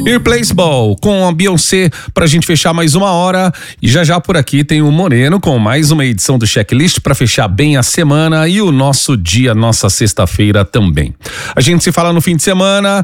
Irreplaceable com a Beyoncé pra gente fechar mais uma hora. E já por aqui tem o Moreno com mais uma edição do Checklist pra fechar bem a semana e o nosso dia, nossa sexta-feira também. A gente se fala no fim de semana.